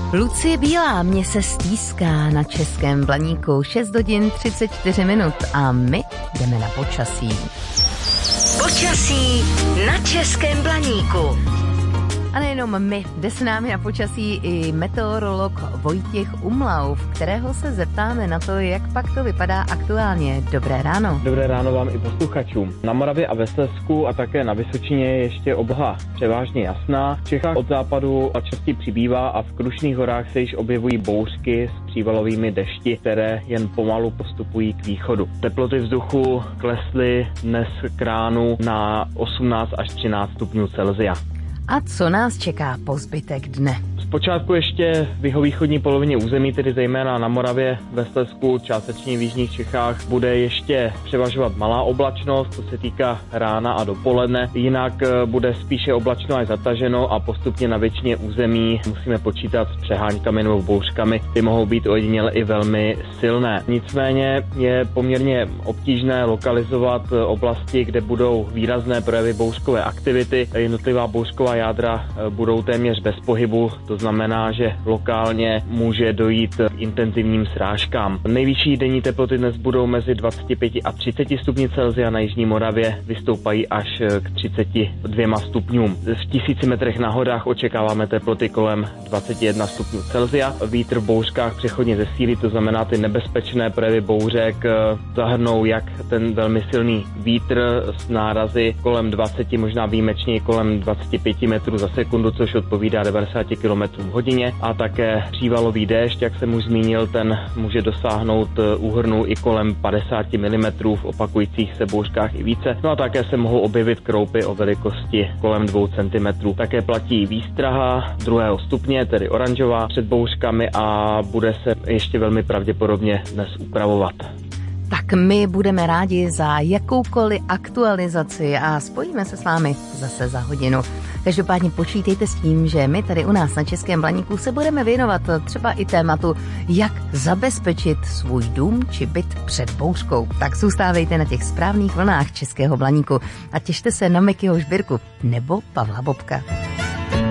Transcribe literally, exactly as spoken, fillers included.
Lucie Bílá mě se stýská na Českém Blaníku. šest hodin třicet čtyři minut a my jdeme na počasí. Počasí na Českém Blaníku. A nejenom my, jde s námi na počasí i meteorolog Vojtěch Umlauf, kterého se zeptáme na to, jak pak to vypadá aktuálně. Dobré ráno. Dobré ráno vám i posluchačům. Na Moravě a ve Slezsku a také na Vysočině je ještě obloha převážně jasná. V Čechách od západu častěji přibývá a v Krušných horách se již objevují bouřky s přívalovými dešti, které jen pomalu postupují k východu. Teploty vzduchu klesly dnes k ránu na osmnáct až třináct stupňů Celsia. A co nás čeká po zbytek dne? Zpočátku ještě v jihovýchodní polovině území, tedy zejména na Moravě, ve Slezsku, částečně v jižních Čechách, bude ještě převažovat malá oblačnost, co se týká rána a dopoledne. Jinak bude spíše oblačno až zataženo a postupně na většině území musíme počítat s přeháňkami nebo bouřkami. Ty mohou být ojediněle i velmi silné. Nicméně je poměrně obtížné lokalizovat oblasti, kde budou výrazné projevy bouřkové aktivity. Jednotlivá bouřková jádra budou téměř bez pohybu. To znamená, že lokálně může dojít k intenzivním srážkám. Nejvyšší denní teploty dnes budou mezi dvaceti pěti a třiceti stupni Celsia, na jižní Moravě vystoupají až k třiceti dvěma stupňům. V tisíci metrech na horách očekáváme teploty kolem dvaceti jednoho stupňů Celsia. Vítr v bouřkách přechodně zesílí, to znamená ty nebezpečné projevy bouřek zahrnou jak ten velmi silný vítr s nárazy kolem dvaceti, možná výjimečně kolem dvaceti pěti metrů za sekundu, což odpovídá devadesáti kilometrů v hodině, a také přívalový déšť, jak jsem už zmínil, ten může dosáhnout úhrnu i kolem padesáti milimetrů, v opakujících se bouřkách i více. No a také se mohou objevit kroupy o velikosti kolem dvou centimetrů. Také platí výstraha druhého stupně, tedy oranžová, před bouřkami a bude se ještě velmi pravděpodobně dnes upravovat. Tak my budeme rádi za jakoukoliv aktualizaci a spojíme se s vámi zase za hodinu. Každopádně počítejte s tím, že my tady u nás na Českém Blaníku se budeme věnovat třeba i tématu, jak zabezpečit svůj dům či byt před bouřkou. Tak zůstávejte na těch správných vlnách Českého Blaníku a těšte se na Mikyho Žbírku nebo Pavla Bobka.